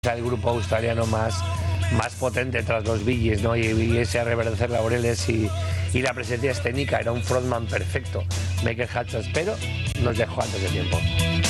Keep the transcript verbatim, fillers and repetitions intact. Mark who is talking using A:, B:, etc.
A: el grupo australiano más, más potente tras los Bee Gees, ¿no? Y, y ese reverdecer laureles y, y la presencia escénica, era un frontman perfecto, Michael Hutchence, pero nos dejó antes de tiempo.